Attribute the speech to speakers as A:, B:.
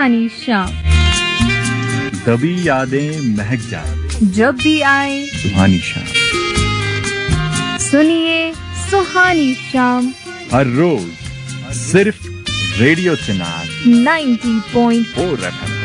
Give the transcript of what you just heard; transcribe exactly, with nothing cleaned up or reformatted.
A: सुहानी शाम,
B: तभी यादें महक जाए
A: जब भी आए
B: सुहानी शाम।
A: सुनिए सुहानी शाम
B: हर रोज सिर्फ रेडियो चिनार
A: ninety point
B: four F M.